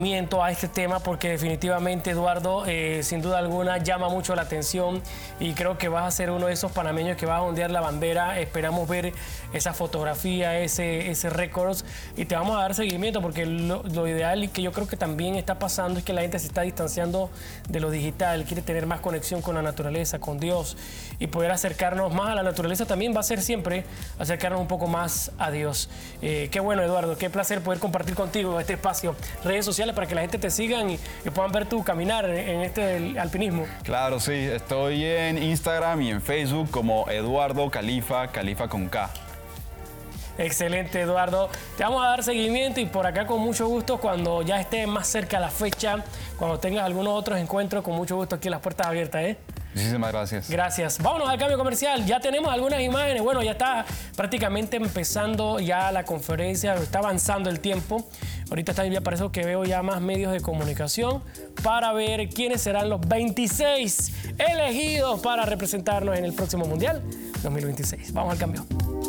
A este tema porque definitivamente, Eduardo, sin duda alguna llama mucho la atención y creo que vas a ser uno de esos panameños que va a ondear la bandera. Esperamos ver esa fotografía, ese récord, y te vamos a dar seguimiento porque lo ideal y que yo creo que también está pasando es que la gente se está distanciando de lo digital, quiere tener más conexión con la naturaleza, con Dios, y poder acercarnos más a la naturaleza también va a ser siempre acercarnos un poco más a Dios. Qué bueno, Eduardo, qué placer poder compartir contigo este espacio. Redes sociales para que la gente te sigan y puedan ver tu caminar en este alpinismo. Claro, sí. Estoy en Instagram y en Facebook como Eduardo Califa, Califa con K. Excelente, Eduardo. Te vamos a dar seguimiento y por acá con mucho gusto, cuando ya esté más cerca la fecha, cuando tengas algunos otros encuentros, con mucho gusto aquí las puertas abiertas, ¿eh? Muchísimas gracias. Gracias. Vámonos al cambio comercial. Ya tenemos algunas imágenes. Bueno, ya está prácticamente empezando ya la conferencia, está avanzando el tiempo. Ahorita está, ya parece que veo ya más medios de comunicación para ver quiénes serán los 26 elegidos para representarnos en el próximo Mundial 2026. Vamos al cambio.